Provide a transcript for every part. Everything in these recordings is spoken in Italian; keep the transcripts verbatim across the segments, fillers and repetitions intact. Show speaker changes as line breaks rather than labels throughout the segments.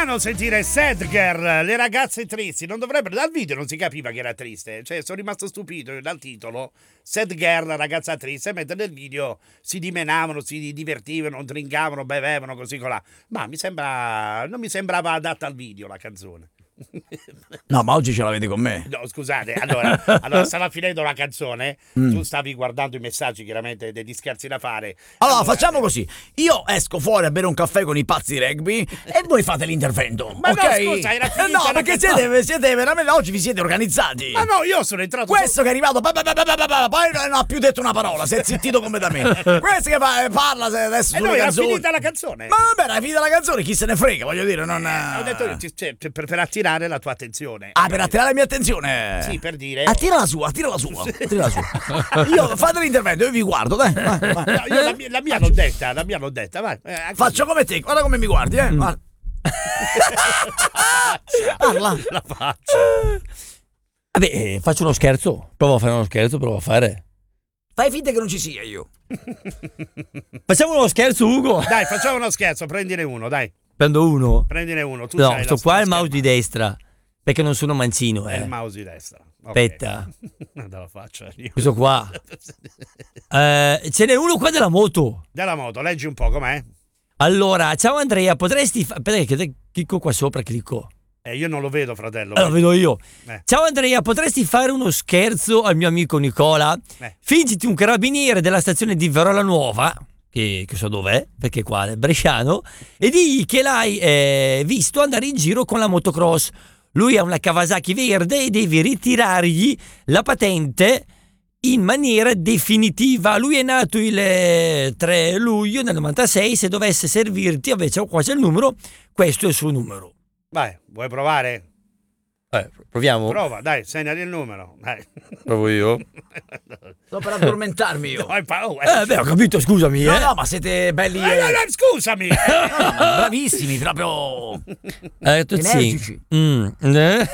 strano sentire Sad Girl, le ragazze tristi. Non dovrebbero, dal video non si capiva che era triste. Cioè, sono rimasto stupito dal titolo. Sad Girl, ragazza triste, mentre nel video si dimenavano, si divertivano, drinkavano, bevevano, così colà. Ma mi sembra, non mi sembrava adatta al video la canzone.
No, ma oggi ce l'avete con me.
No, scusate, allora, allora stava finendo la canzone, mm. tu stavi guardando i messaggi, chiaramente degli scherzi da fare.
Allora, allora facciamo così, io esco fuori a bere un caffè con i pazzi di rugby e voi fate l'intervento.
Ma
okay?
no, scusa, era
eh
finita
no,
la
perché
canzone.
siete, siete veramente, oggi vi siete organizzati.
Ma no, io sono entrato.
Questo che è arrivato, poi non ha più detto una parola, si è zittito completamente. Questo che parla adesso
e
sulle
no, era
canzoni.
finita la canzone.
Ma vabbè, era finita la canzone, chi se ne frega, voglio dire, non...
Eh, ho detto, cioè, per, per attirare la tua attenzione.
Ah, per attirare la mia attenzione?
Sì, per dire.
Attira la sua, attira la sua. Attira la sua. Io fate l'intervento, io vi guardo, dai. vai, vai.
No, io la mia, la mia l'ho detta, la mia l'ho detta, vai. Eh,
Faccio come te, guarda come mi guardi, eh. Guarda. Parla.
La faccio.
Vabbè, eh, faccio uno scherzo. Provo a fare uno scherzo, provo a fare.
Fai finta che non ci sia io.
Facciamo uno scherzo, Ugo.
Dai, facciamo uno scherzo, prendine uno, dai.
Prendo uno.
Prendine uno. Tu
no,
sai
sto
la
qua è il
scherma.
mouse di destra. Perché non sono mancino, eh.
È il mouse di destra. Okay.
Aspetta.
Non te la faccio io.
Questo qua. Eh, ce n'è uno qua della moto.
Della moto, leggi un po' com'è.
Allora, ciao Andrea, potresti fa- aspetta che clicco qua sopra, clicco.
Eh, io non lo vedo, fratello.
Allora, vedo io.
Eh.
Ciao Andrea, potresti fare uno scherzo al mio amico Nicola?
Eh.
Fingiti un carabiniere della stazione di Verola Nuova, che, che so dov'è, perché qua è bresciano, e digli che l'hai eh, visto andare in giro con la motocross. Lui ha una Kawasaki verde e devi ritirargli la patente in maniera definitiva. Lui è nato il eh, tre luglio del novantasei. Se dovesse servirti, invece qua c'è il numero, questo è il suo numero.
Vai, vuoi provare?
Eh, proviamo?
Prova, dai, segnali il numero. Dai.
Provo io.
Sto per addormentarmi io.
No, hai paura,
Eh, beh, ho capito, scusami.
No,
eh.
no, ma siete belli.
Eh, no, no, scusami.
Bravissimi, proprio.
Eh, tu
energici.
sì. Mm. Eh.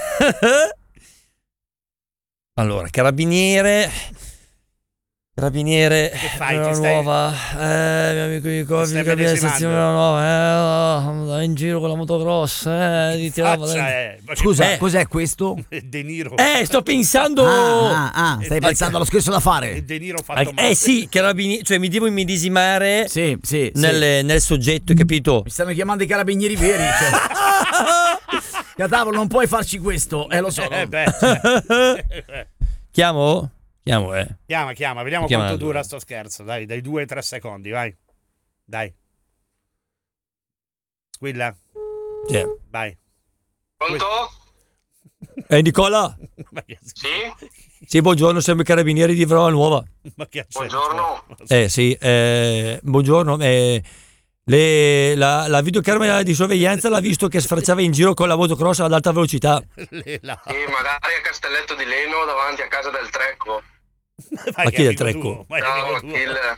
Allora, carabiniere. Carabiniere.
Che fai?
Verola
Ti stai-
Nuova. Eh, mio amico di Covid,
stai
carabiniere
medesimando?
stazione Verola Nuova. Eh, in giro con la motocross. Eh, di tirava
Faccia,
dentro.
eh. Ma
Scusa,
Eh.
cos'è questo?
che- De Niro.
Eh, sto pensando.
Ah, ah, ah, stai pensando allo scherzo da fare?
De Niro fatto
Eh,
male.
eh sì, carabiniere, cioè mi devo immedesimare
Sì, sì, sì.
nel, nel soggetto, hai capito?
Mi stanno chiamando i carabinieri veri. Cioè. Catavolo, non puoi farci questo, eh lo so.
Eh,
no?
beh, cioè.
Chiamo? Chiamo, eh.
Chiama, chiama, vediamo
Chiama
quanto
allora.
dura sto scherzo. Dai, dai due ai tre secondi, vai. Dai. Squilla,
Sì.
vai.
Pronto?
Eh, Nicola?
Ma che,
Sì?
Sì, buongiorno, siamo i carabinieri di Verola Nuova.
ma che accento?
Buongiorno.
Eh sì, eh, buongiorno. Eh, le- la, la videocamera di sorveglianza l'ha visto che sfrecciava in giro con la motocross ad alta velocità.
Le- la-
Sì, magari a Castelletto di Leno davanti a casa del Trecco.
Vai,
Ma
che
chi è il
amico
Trecco?
tuo, vai,
Ciao,
amico tuo.
Achille.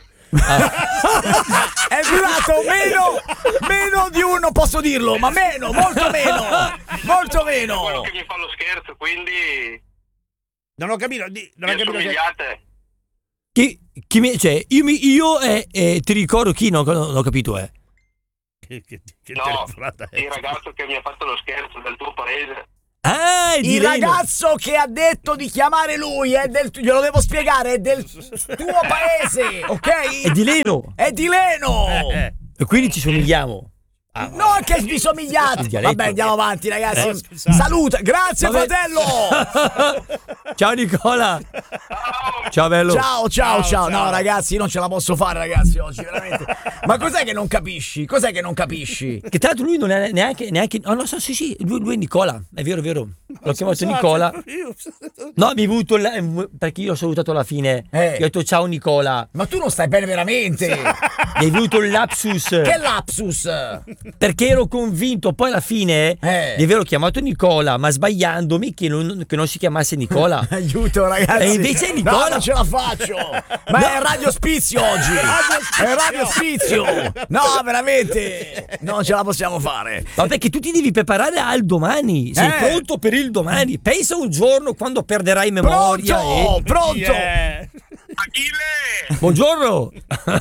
È durato meno, meno di uno, posso dirlo, ma meno, molto meno, molto
Quello
meno.
che mi fa lo scherzo, quindi
Non ho capito, di- non
mi
ho capito che...
assomigliate.
Chi, chi mi, cioè, io, mi, io eh, eh, ti ricordo chi, no, non ho capito, eh.
che, che, che
No,
telefonata è?
il ragazzo che mi ha fatto lo scherzo del tuo paese.
Ah, è di
Il
Leno.
ragazzo che ha detto di chiamare lui è del, glielo devo spiegare, è del tuo paese, ok?
È di Leno.
È di Leno.
Eh,
E quindi ci somigliamo.
Non che vi somigliate.
Il dialetto.
Vabbè, andiamo avanti, ragazzi.
Eh, scusate.
Saluta, grazie,
Vabbè.
fratello.
Ciao Nicola. Ciao bello.
Ciao, ciao,
Ciao,
ciao.
ciao.
No, ragazzi, io non ce la posso fare, ragazzi, oggi, veramente. Ma cos'è che non capisci? Cos'è che non capisci?
Che tra l'altro lui non è neanche, neanche oh, no, so, sì, sì, lui, lui è Nicola, è vero, è vero. L'ho chiamato
Scusate,
Nicola.
io-
No, mi è venuto il- perché io ho salutato alla fine.
Eh.
Gli ho detto ciao Nicola.
Ma tu non stai bene veramente.
Mi è venuto il lapsus.
Che lapsus.
Perché ero convinto poi alla fine
Eh.
di averlo chiamato Nicola, ma sbagliandomi che non, che non si chiamasse Nicola.
Aiuto, ragazzi.
E invece è Nicola.
No, non ce la faccio. Ma è Radio Spizio oggi. È Radio Spizio. No, veramente. Non ce la possiamo fare.
Ma perché tu ti devi preparare al domani. Sei
Eh.
pronto per il domani. Pensa un giorno quando perderai memoria.
Pronto,
e-
pronto.
Yeah.
Achille,
Buongiorno.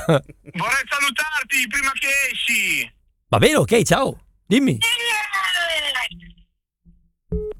vorrei salutarti prima che esci.
Va bene, ok, ciao. Dimmi.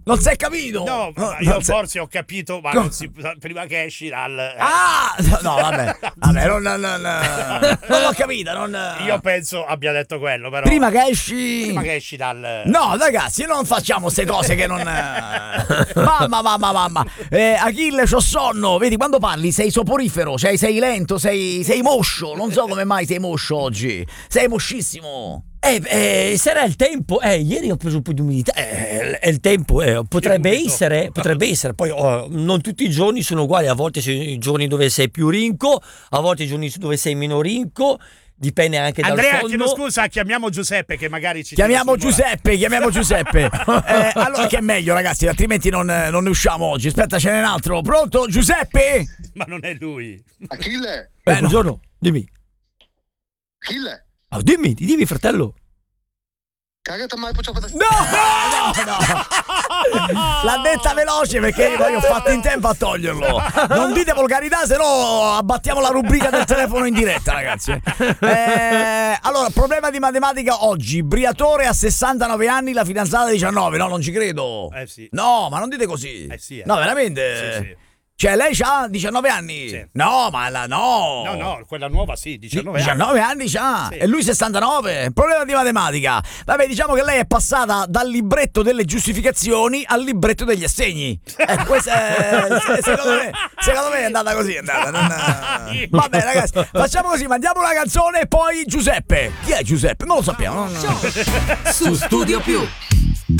Non si è capito?
No,
No,
ma io
non si-
forse ho capito, ma non si, prima che esci dal... eh,
Ah! No, vabbè, vabbè, non, non, non, non l'ho capita, non...
Io penso abbia detto quello, però...
Prima che esci...
prima che esci dal...
No, ragazzi, non facciamo queste cose che non... Mamma, mamma, mamma. Eh, Achille, c'ho sonno. Vedi, quando parli sei soporifero, cioè sei lento, sei, sei moscio. Non so come mai sei moscio oggi. Sei moscissimo.
Eh, eh, sarà il tempo. Eh, ieri ho preso un po' di umidità. Eh, è il tempo. Eh, potrebbe
Io
essere, potrebbe essere. Poi oh, non tutti i giorni sono uguali. A volte sei i giorni dove sei più rinco, a volte i giorni dove sei meno rinco. Dipende anche dal
Andrea,
sonno.
chiedo scusa, chiamiamo Giuseppe che magari ci...
Chiamiamo
tira sul
Giuseppe, chiamiamo Giuseppe. Eh, allora che è meglio, ragazzi, altrimenti non, non ne usciamo oggi. Aspetta, ce n'è un altro. Pronto, Giuseppe?
morale. Ma non è lui.
Achille,
Eh,
Eh, no.
buongiorno, dimmi.
Achille,
Oh, dimmi, dimmi, fratello.
cagate mai puccio per te.
No, no, no. L'ha detta veloce perché io poi ho fatto in tempo a toglierlo. Non dite volgarità, se no abbattiamo la rubrica del telefono in diretta, ragazzi. Eh, allora, problema di matematica oggi. Briatore a sessantanove anni, la fidanzata diciannove. No, non ci credo.
Eh sì.
No, ma non dite così.
Eh sì, eh.
No, veramente.
Sì, sì.
Cioè, lei ha diciannove anni.
Sì.
No, ma la no.
No, no, quella nuova sì, diciannove,
diciannove anni c'ha
Sì.
e lui sessantanove. Problema di matematica. Vabbè, diciamo che lei è passata dal libretto delle giustificazioni al libretto degli assegni. Eh, questo è- se- secondo, me, secondo me è andata così. È andata, non- Vabbè, ragazzi, facciamo così: mandiamo una canzone e poi Giuseppe. Chi è Giuseppe? Non lo sappiamo. non-
Su Studio Più.